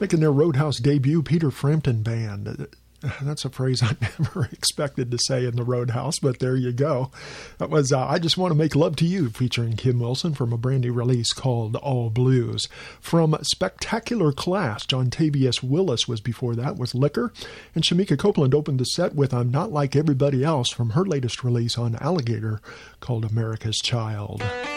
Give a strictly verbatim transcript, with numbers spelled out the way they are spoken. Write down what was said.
Making their Roadhouse debut, Peter Frampton Band. That's a phrase I never expected to say in the Roadhouse, but there you go. That was uh, I Just Want to Make Love to You, featuring Kim Wilson from a brand new release called All Blues. From Spectacular Class, John Tavius Willis was before that with Liquor, and Shamika Copeland opened the set with I'm Not Like Everybody Else from her latest release on Alligator called America's Child.